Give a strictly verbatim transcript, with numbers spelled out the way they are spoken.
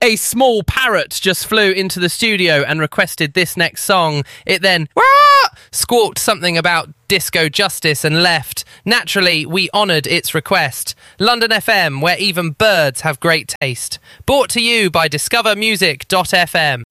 A small parrot just flew into the studio and requested this next song. It then squawked something about disco justice and left. Naturally, we honoured its request. London F M, where even birds have great taste. Brought to you by discover music dot f m.